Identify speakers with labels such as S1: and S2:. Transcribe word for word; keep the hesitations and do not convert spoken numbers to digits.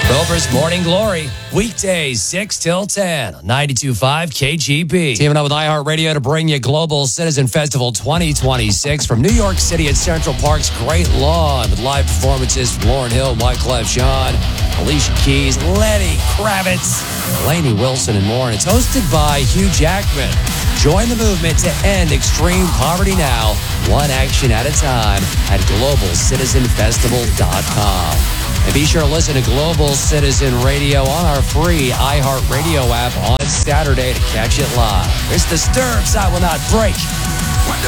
S1: Rover's Morning Glory, weekdays six till ten, ninety-two point five K G B. Teaming up with iHeartRadio to bring you Global Citizen Festival twenty twenty-six from New York City at Central Park's Great Lawn with live performances from Lauryn Hill, Wyclef Jean, Alicia Keys, Lenny Kravitz, Lainey Wilson, and more. And it's hosted by Hugh Jackman. Join the movement to end extreme poverty now, one action at a time at global citizen festival dot com. And be sure to listen to Global Citizen Radio on our free iHeartRadio app on Saturday to catch it live. It's Disturbed, I Will Not Break.